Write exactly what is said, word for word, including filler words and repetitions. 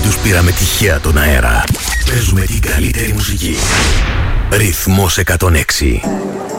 Δεν τους πήραμε τυχαία τον αέρα. Παίζουμε την καλύτερη μουσική. Ρυθμός εκατόν έξι.